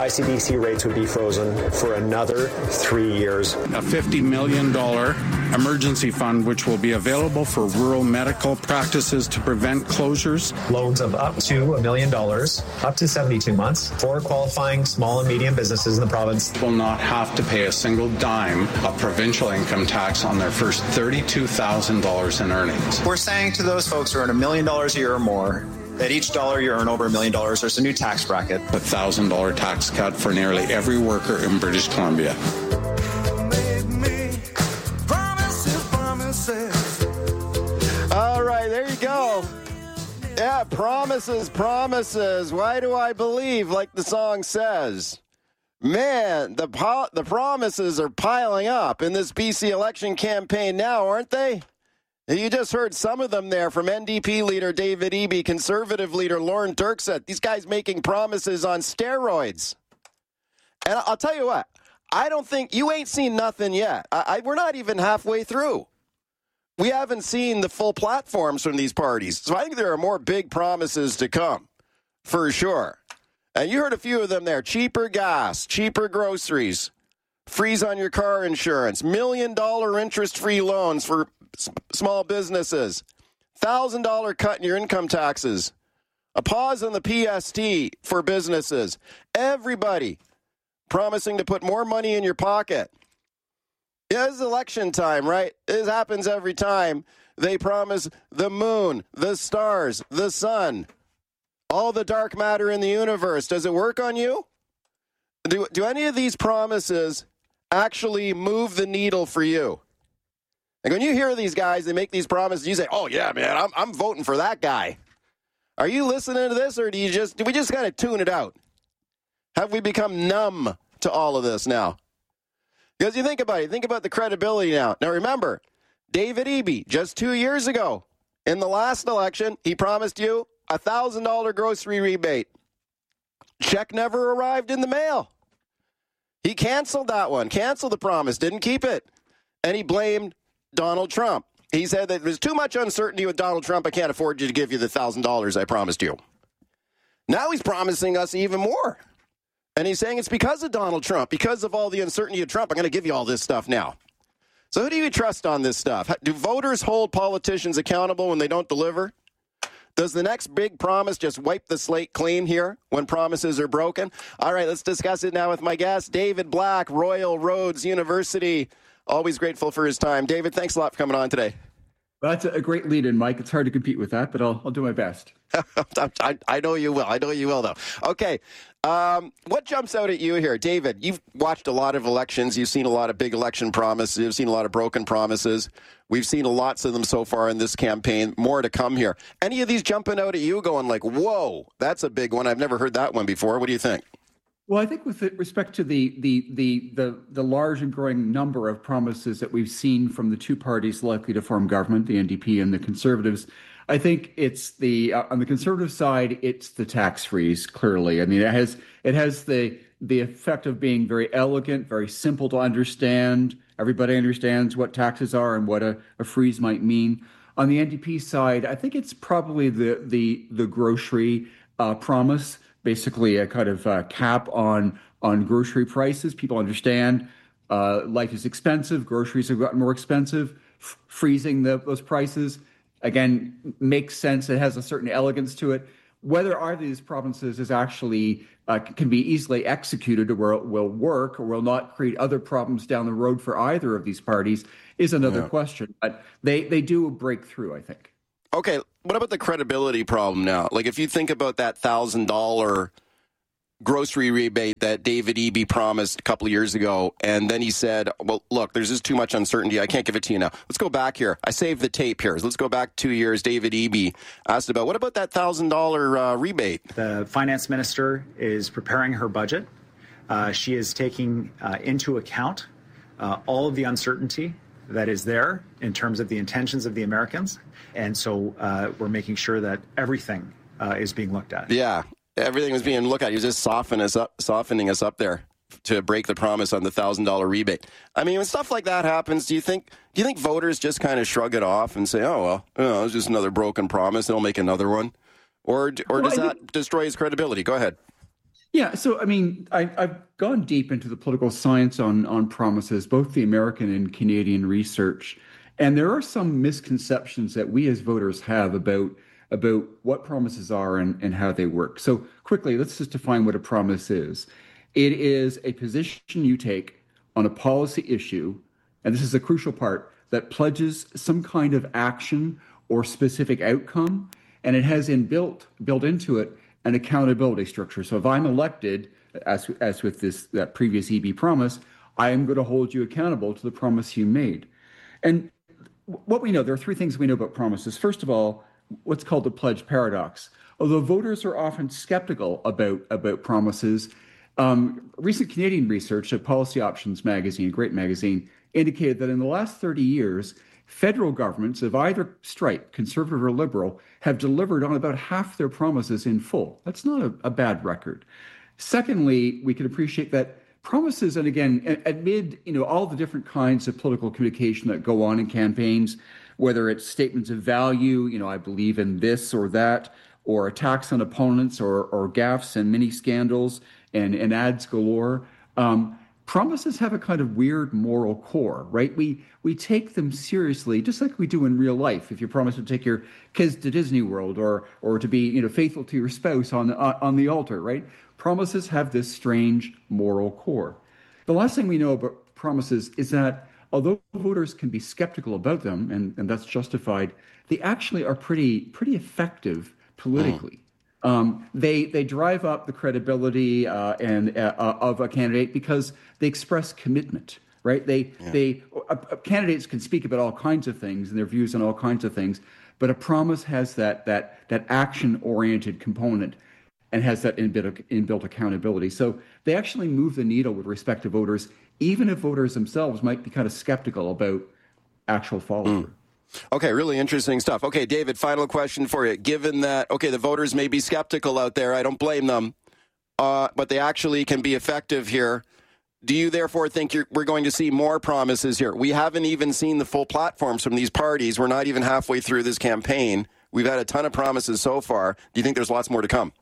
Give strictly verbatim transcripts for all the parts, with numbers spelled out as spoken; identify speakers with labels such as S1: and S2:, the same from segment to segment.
S1: I C B C rates would be frozen for another three years.
S2: A fifty million dollars emergency fund, which will be available for rural medical practices to prevent closures.
S1: Loans of up to a million dollars, up to seventy-two months, for qualifying small and medium businesses in the province.
S2: Will not have to pay a single dime of provincial income tax on their first thirty-two thousand dollars in earnings.
S3: We're saying to those folks who earn a million dollars a year or more, that each dollar you earn over a million dollars, there's a new tax bracket.
S2: A one thousand dollars tax cut for nearly every worker in British Columbia.
S4: All right, there you go. Yeah, promises, promises. Why do I believe, like the song says? Man, the po- the promises are piling up in this B C election campaign now, aren't they? You just heard some of them there from N D P leader David Eby, Conservative leader Lorne Dirkset. These guys making promises on steroids. And I'll tell you what, I don't think, you ain't seen nothing yet. I, I, we're not even halfway through. We haven't seen the full platforms from these parties. So I think there are more big promises to come, for sure. And you heard a few of them there. Cheaper gas, cheaper groceries, freeze on your car insurance, million dollar interest-free loans for s- small businesses, one thousand dollars cut in your income taxes, a pause on the P S T for businesses. Everybody promising to put more money in your pocket. Yeah, this is election time, right? This happens every time. They promise the moon, the stars, the sun, all the dark matter in the universe. Does it work on you? Do, do any of these promises actually move the needle for you? Like when you hear these guys, they make these promises, you say, oh, yeah, man, I'm, I'm voting for that guy. Are you listening to this, or do you just, do we just kind of tune it out? Have we become numb to all of this now? Because you think about it, think about the credibility now. Now remember, David Eby, just two years ago, in the last election, he promised you a one thousand dollars grocery rebate. Check never arrived in the mail. He canceled that one, canceled the promise, didn't keep it. And he blamed Donald Trump. He said that there's too much uncertainty with Donald Trump. I can't afford you to give you the one thousand dollars I promised you. Now he's promising us even more. And he's saying it's because of Donald Trump, because of all the uncertainty of Trump, I'm going to give you all this stuff now. So who do you trust on this stuff? Do voters hold politicians accountable when they don't deliver? Does the next big promise just wipe the slate clean here when promises are broken? All right, let's discuss it now with my guest, David Black, Royal Roads University. Always grateful for his time. David, thanks a lot for coming on today.
S5: Well, that's a great lead-in, Mike. It's hard to compete with that, but I'll, I'll do my best.
S4: I, I know you will. I know you will, though. Okay. Um, what jumps out at you here? David, you've watched a lot of elections. You've seen a lot of big election promises. You've seen a lot of broken promises. We've seen lots of them so far in this campaign. More to come here. Any of these jumping out at you going like, whoa, that's a big one. I've never heard that one before. What do you think?
S5: Well, I think with respect to the the the the the large and growing number of promises that we've seen from the two parties likely to form government, the N D P and the Conservatives, I think it's the uh, on the Conservative side, it's the tax freeze. Clearly, I mean, it has it has the the effect of being very elegant, very simple to understand. Everybody understands what taxes are and what a, a freeze might mean. On the N D P side, I think it's probably the the the grocery uh, promise. Basically a kind of uh, cap on on grocery prices. People understand uh, life is expensive. Groceries have gotten more expensive. F- freezing the, those prices, again, makes sense. It has a certain elegance to it. Whether either of these promises is actually uh, can be easily executed or will, will work or will not create other problems down the road for either of these parties is another yeah. question. But they, they do break through, I think.
S4: Okay, what about the credibility problem now? Like if you think about that one thousand dollars grocery rebate that David Eby promised a couple of years ago, and then he said, well, look, there's just too much uncertainty. I can't give it to you now. Let's go back here. I saved the tape here. Let's go back two years. David Eby asked about, what about that one thousand dollars uh, rebate?
S6: The finance minister is preparing her budget. Uh, she is taking uh, into account uh, all of the uncertainty that is there in terms of the intentions of the Americans. And so uh, we're making sure that everything uh, is being looked at.
S4: Yeah, everything was being looked at. He was just softening us up, softening us up there to break the promise on the one thousand dollars rebate. I mean, when stuff like that happens, do you think do you think voters just kind of shrug it off and say, oh, well, you know, it's just another broken promise, they'll make another one? Or, or does that destroy his credibility? Go ahead.
S5: Yeah, so I mean, I, I've gone deep into the political science on on promises, both the American and Canadian research, and there are some misconceptions that we as voters have about about what promises are and, and how they work. So quickly, let's just define what a promise is. It is a position you take on a policy issue, and this is a crucial part, that pledges some kind of action or specific outcome, and it has inbuilt built into it an accountability structure. So if I'm elected, as as with this that previous E B promise, I am going to hold you accountable to the promise you made. And what we know, there are three things we know about promises. First of all, what's called the pledge paradox. Although voters are often skeptical about about promises, um, recent Canadian research at Policy Options magazine, a great magazine, indicated that in the last thirty years, federal governments of either stripe, conservative or liberal, have delivered on about half their promises in full. That's not a, a bad record. Secondly, we can appreciate that promises, and again, amid you know all the different kinds of political communication that go on in campaigns, whether it's statements of value, you know, I believe in this or that, or attacks on opponents, or or gaffes and mini scandals and, and ads galore. Um, Promises have a kind of weird moral core, right? We we take them seriously, just like we do in real life. If you promise to take your kids to Disney World, or or to be you know faithful to your spouse on the, uh, on the altar, right? Promises have this strange moral core. The last thing we know about promises is that although voters can be skeptical about them, and, and that's justified, they actually are pretty pretty effective politically. Mm. Um, they they drive up the credibility uh, and uh, of a candidate because they express commitment, right? They yeah. they uh, candidates can speak about all kinds of things and their views on all kinds of things, but a promise has that that that action oriented component and has that inbuilt inbuilt accountability. So they actually move the needle with respect to voters, even if voters themselves might be kind of skeptical about actual follow through. Mm.
S4: Okay, really interesting stuff. Okay, David, final question for you. Given that, okay, the voters may be skeptical out there, I don't blame them, uh, but they actually can be effective here. Do you therefore think you're, we're going to see more promises here? We haven't even seen the full platforms from these parties. We're not even halfway through this campaign. We've had a ton of promises so far. Do you think there's lots more to come?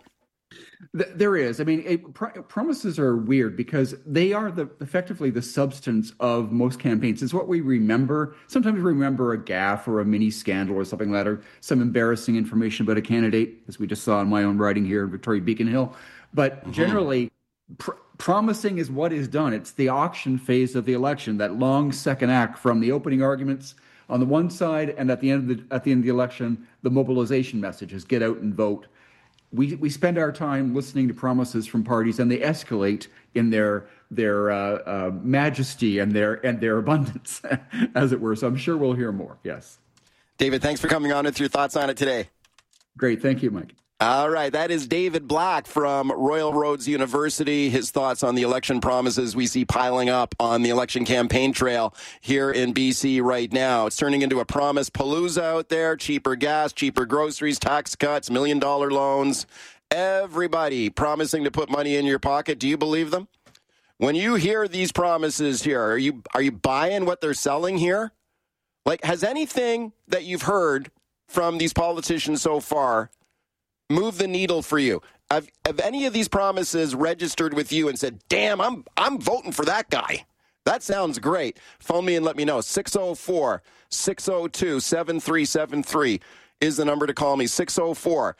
S5: There is. I mean, it, pr- promises are weird because they are the effectively the substance of most campaigns. It's what we remember. Sometimes we remember a gaffe or a mini scandal or something like that, or some embarrassing information about a candidate, as we just saw in my own writing here in Victoria Beacon Hill. But mm-hmm. generally, pr- promising is what is done. It's the auction phase of the election, that long second act from the opening arguments on the one side, and at the end of the at the end of the election, the mobilization message is get out and vote. We we spend our time listening to promises from parties, and they escalate in their their uh, uh, majesty and their and their abundance, as it were. So I'm sure we'll hear more. Yes,
S4: David, thanks for coming on with your thoughts on it today.
S5: Great, thank you, Mike.
S4: All right, that is David Black from Royal Roads University. His thoughts on the election promises we see piling up on the election campaign trail here in B C right now. It's turning into a promise palooza out there. Cheaper gas, cheaper groceries, tax cuts, million dollar loans. Everybody promising to put money in your pocket. Do you believe them? When you hear these promises here, are you are you buying what they're selling here? Like, has anything that you've heard from these politicians so far move the needle for you? Have, have any of these promises registered with you and said, damn, I'm I'm voting for that guy? That sounds great. Phone me and let me know. six oh four, six oh two, seven three seven three is the number to call me. six oh four,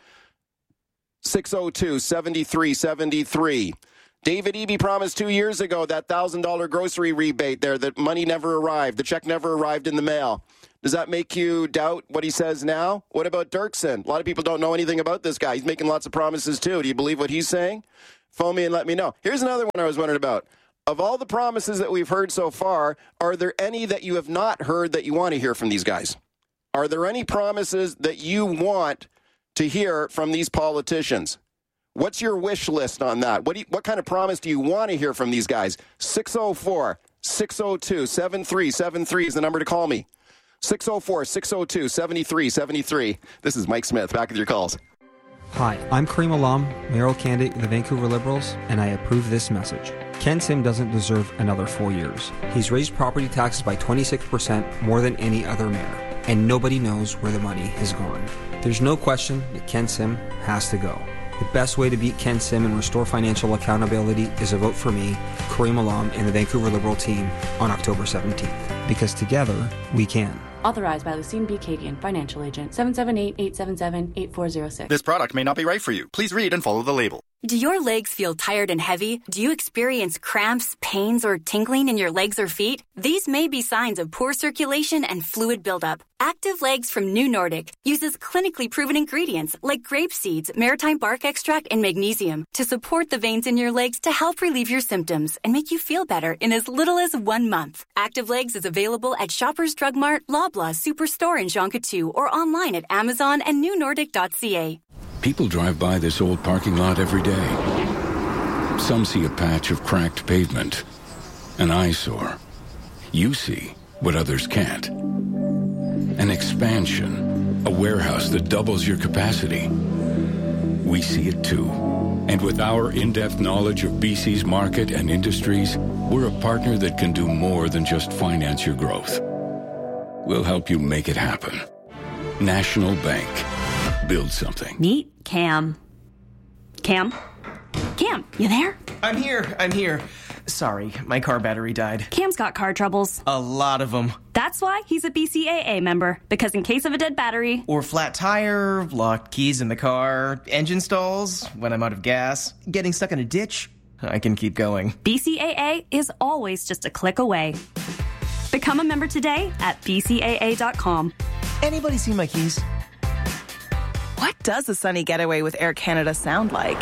S4: six oh two, seven three seven three. David Eby promised two years ago that one thousand dollars grocery rebate there, that money never arrived. The check never arrived in the mail. Does that make you doubt what he says now? What about Dirksen? A lot of people don't know anything about this guy. He's making lots of promises, too. Do you believe what he's saying? Phone me and let me know. Here's another one I was wondering about. Of all the promises that we've heard so far, are there any that you have not heard that you want to hear from these guys? Are there any promises that you want to hear from these politicians? What's your wish list on that? What do you, what kind of promise do you want to hear from these guys? six oh four, six oh two, seven three seven three is the number to call me. six oh four, six oh two, seven three seven three. This is Mike Smith. Back with your calls.
S7: Hi, I'm Kareem Alam, mayoral candidate of the Vancouver Liberals, and I approve this message. Ken Sim doesn't deserve another four years. He's raised property taxes by twenty-six percent more than any other mayor, and nobody knows where the money has gone. There's no question that Ken Sim has to go. The best way to beat Ken Sim and restore financial accountability is a vote for me, Kareem Alam, and the Vancouver Liberal team on October seventeenth. Because together, we can.
S8: Authorized by Lucine B. Kagan, Financial Agent, seven seven eight, eight seven seven, eight four zero six.
S9: This product may not be right for you. Please read and follow the label.
S10: Do your legs feel tired and heavy? Do you experience cramps, pains, or tingling in your legs or feet? These may be signs of poor circulation and fluid buildup. Active Legs from New Nordic uses clinically proven ingredients like grape seeds, maritime bark extract, and magnesium to support the veins in your legs to help relieve your symptoms and make you feel better in as little as one month. Active Legs is available at Shoppers Drug Mart, Loblaw Superstore in Jean Coutu, or online at Amazon and new nordic dot c a.
S11: People drive by this old parking lot every day. Some see a patch of cracked pavement, an eyesore. You see what others can't. An expansion, a warehouse that doubles your capacity. We see it too. And with our in-depth knowledge of B C's market and industries, we're a partner that can do more than just finance your growth. We'll help you make it happen. National Bank. Build something.
S10: Meet Cam. Cam? Cam, you there?
S12: I'm here, I'm here. Sorry, my car battery died.
S10: Cam's got car troubles.
S12: A lot of them.
S10: That's why he's a B C A A member, because in case of a dead battery...
S12: Or flat tire, locked keys in the car, engine stalls, when I'm out of gas, getting stuck in a ditch, I can keep going.
S10: B C A A is always just a click away. Become a member today at b c a a dot com.
S12: Anybody see my keys?
S13: What does a sunny getaway with Air Canada sound like?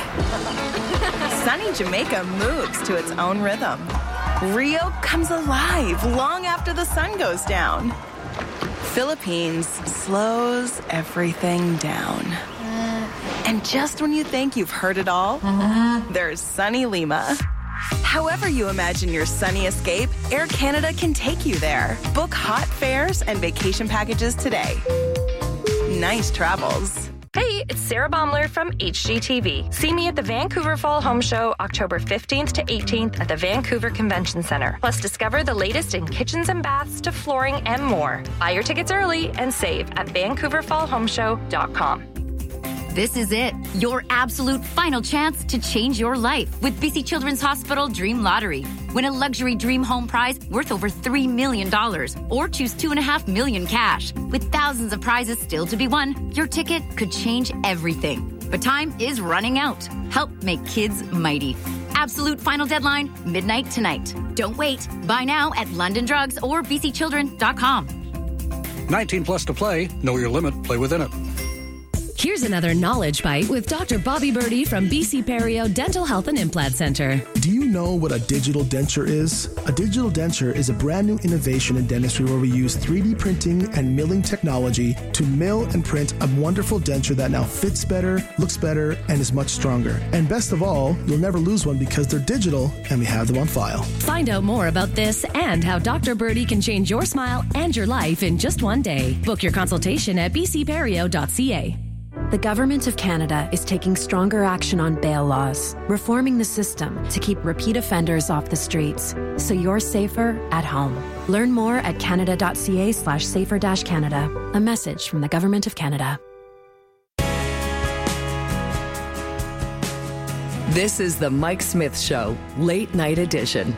S13: Sunny Jamaica moves to its own rhythm. Rio comes alive long after the sun goes down. Philippines slows everything down. And just when you think you've heard it all, there's sunny Lima. However you imagine your sunny escape, Air Canada can take you there. Book hot fares and vacation packages today. Nice travels.
S14: Hey, it's Sarah Baumler from H G T V. See me at the Vancouver Fall Home Show October fifteenth to eighteenth at the Vancouver Convention Center. Plus, discover the latest in kitchens and baths to flooring and more. Buy your tickets early and save at vancouver fall home show dot com.
S15: This is it, your absolute final chance to change your life with B C Children's Hospital Dream Lottery. Win a luxury dream home prize worth over three million dollars or choose two point five million dollars cash. With thousands of prizes still to be won, your ticket could change everything. But time is running out. Help make kids mighty. Absolute final deadline, midnight tonight. Don't wait. Buy now at London Drugs or b c children dot com.
S16: nineteen plus to play. Know your limit. Play within it.
S17: Here's another Knowledge Bite with Doctor Bobby Birdie from B C Perio Dental Health and Implant Center.
S18: Do you know what a digital denture is? A digital denture is a brand new innovation in dentistry where we use three D printing and milling technology to mill and print a wonderful denture that now fits better, looks better, and is much stronger. And best of all, you'll never lose one because they're digital and we have them on file.
S17: Find out more about this and how Doctor Birdie can change your smile and your life in just one day. Book your consultation at b c perio dot c a.
S19: The Government of Canada is taking stronger action on bail laws, reforming the system to keep repeat offenders off the streets, so you're safer at home. Learn more at canada dot c a slash safer dash Canada. A message from the Government of Canada.
S20: This is the Mike Smith Show, Late Night Edition.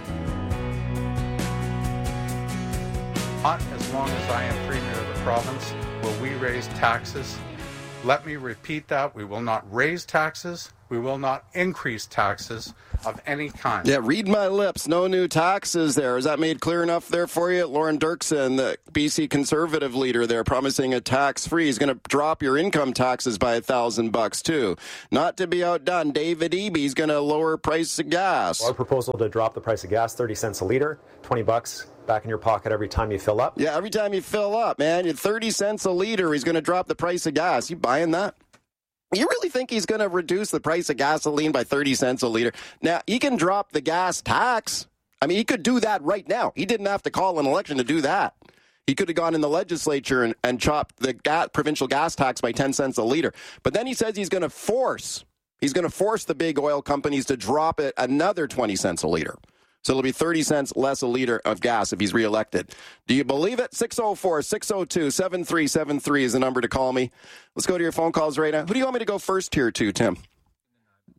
S2: Not as long as I am Premier of the province will we raise taxes. Let me repeat that. We will not raise taxes. We will not increase taxes of any kind.
S4: Yeah, read my lips. No new taxes there. Is that made clear enough there for you? Lauren Dirksen, the B C Conservative leader there, promising a tax-free. He's going to drop your income taxes by a thousand bucks, too. Not to be outdone, David Eby's going to lower price of gas.
S21: Our proposal to drop the price of gas, thirty cents a litre, twenty bucks back in your pocket every time you fill up.
S4: Yeah, every time you fill up, man. thirty cents a litre, he's going to drop the price of gas. You buying that? You really think he's going to reduce the price of gasoline by thirty cents a litre? Now, he can drop the gas tax. I mean, he could do that right now. He didn't have to call an election to do that. He could have gone in the legislature and, and chopped the gas, provincial gas tax by ten cents a litre. But then he says he's going to force, he's going to force the big oil companies to drop it another twenty cents a litre. So it'll be thirty cents less a litre of gas if he's reelected. Do you believe it? six oh four, six oh two, seven three seven three is the number to call me. Let's go to your phone calls right now. Who do you want me to go first here to, Tim?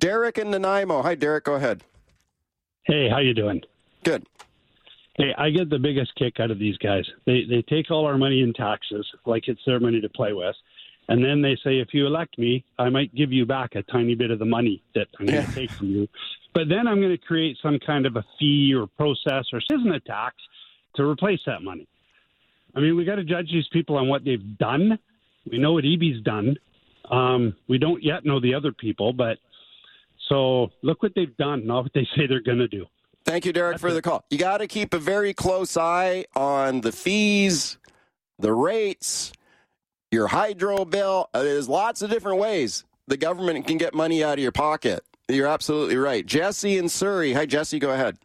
S4: Derek in Nanaimo. Hi, Derek. Go ahead.
S1: Hey, how you doing?
S4: Good.
S1: Hey, I get the biggest kick out of these guys. They they take all our money in taxes, like it's their money to play with, and then they say, if you elect me, I might give you back a tiny bit of the money that I'm going to yeah. take from you. But then I'm going to create some kind of a fee or process or isn't a tax to replace that money. I mean, we got to judge these people on what they've done. We know what E B's done. Um, we don't yet know the other people, but so look what they've done, not what they say they're going to do.
S4: Thank you, Derek, for the call. You got to keep a very close eye on the fees, the rates, your hydro bill. There's lots of different ways the government can get money out of your pocket. You're absolutely right. Jesse in Surrey. Hi, Jesse. Go ahead.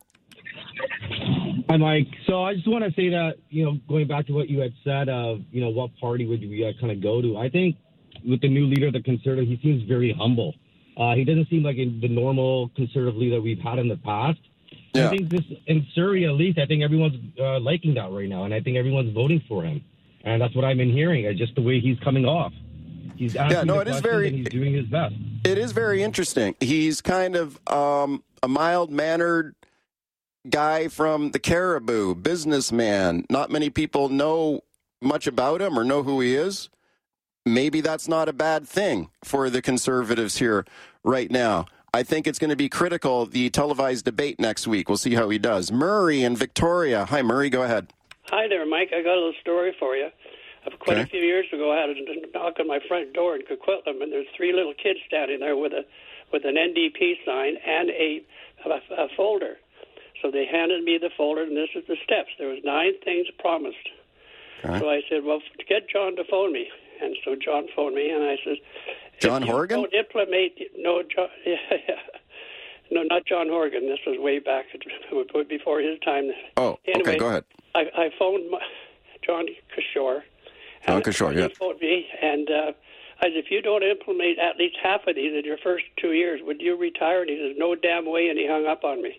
S22: Hi, Mike. So I just want to say that, you know, going back to what you had said of, you know, what party would we uh, kind of go to? I think with the new leader of the Conservative, he seems very humble. Uh, he doesn't seem like a, the normal Conservative leader we've had in the past. Yeah. I think this in Surrey, at least, I think everyone's uh, liking that right now, and I think everyone's voting for him, and that's what I've been hearing. It's just the way he's coming off. He's asking
S4: yeah, no,
S22: the
S4: it is very.
S22: And he's doing his best.
S4: It is very interesting. He's kind of um, a mild-mannered guy from the Cariboo, businessman. Not many people know much about him or know who he is. Maybe that's not a bad thing for the Conservatives here right now. I think it's going to be critical, the televised debate next week. We'll see how he does. Murray and Victoria. Hi, Murray. Go ahead.
S23: Hi there, Mike. I got a little story for you. Quite okay. a few years ago, I had a knock on my front door in Coquitlam, and there's three little kids standing there with a with an N D P sign and a, a, a folder. So they handed me the folder, and this is the steps. There was nine things promised. Okay. So I said, well, get John to phone me. And so John phoned me, and I said,
S4: John Horgan?
S23: Don't implement, no, John, yeah, yeah. No, not John Horgan. This was way back before his time.
S4: Oh,
S23: anyway,
S4: okay, go ahead.
S23: I, I phoned my, John Kishore.
S4: John Kishore, yeah.
S23: He phoned me, and uh, I said, if you don't implement at least half of these in your first two years, would you retire? And he says, no damn way, and he hung up on me.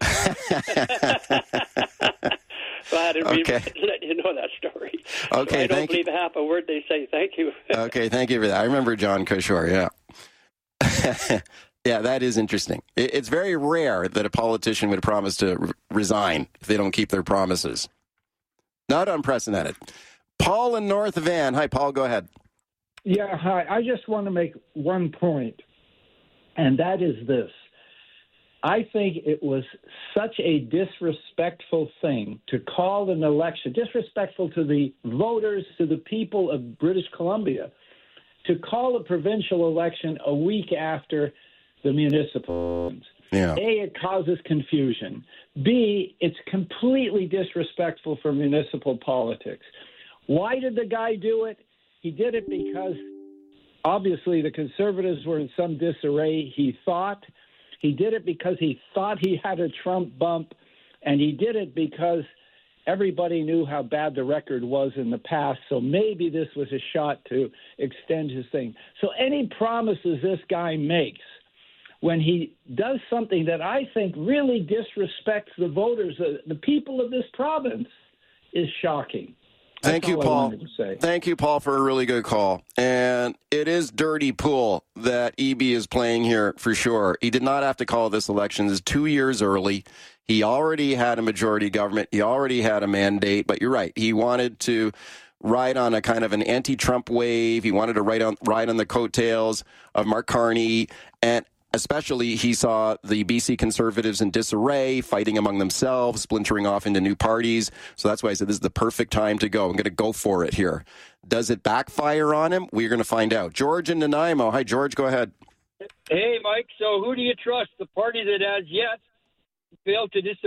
S23: So I had to okay. re- let you know that story.
S4: Okay,
S23: so I don't
S4: thank
S23: believe
S4: you.
S23: half a word they say. Thank you.
S4: Okay, thank you for that. I remember John Kishore, yeah. Yeah, that is interesting. It's very rare that a politician would promise to re- resign if they don't keep their promises. Not unprecedented. Paul in North Van. Hi, Paul. Go ahead.
S24: Yeah, hi. I just want to make one point, and that is this. I think it was such a disrespectful thing to call an election, disrespectful to the voters, to the people of British Columbia, to call a provincial election a week after the municipal ones.
S4: Yeah.
S24: A, it causes confusion. B, it's completely disrespectful for municipal politics. Why did the guy do it? He did it because, obviously, the Conservatives were in some disarray. He thought he did it because he thought he had a Trump bump, and he did it because everybody knew how bad the record was in the past, so maybe this was a shot to extend his thing. So any promises this guy makes, when he does something that I think really disrespects the voters, uh, the people of this province, is shocking. That's
S4: Thank you, Paul. Thank you, Paul, for a really good call. And it is dirty pool that E B is playing here for sure. He did not have to call this election. This is two years early. He already had a majority government. He already had a mandate. But you're right. He wanted to ride on a kind of an anti-Trump wave. He wanted to ride on, ride on the coattails of Mark Carney. And especially, he saw the B C Conservatives in disarray, fighting among themselves, splintering off into new parties. So that's why I said this is the perfect time to go. I'm going to go for it here. Does it backfire on him? We're going to find out. George in Nanaimo. Hi, George. Go ahead.
S25: Hey, Mike. So who do you trust? The party that has yet failed to dis-